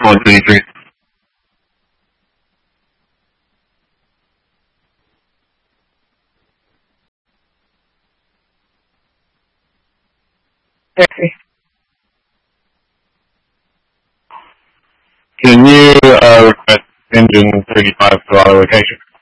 123. Can you request engine 35 to our location?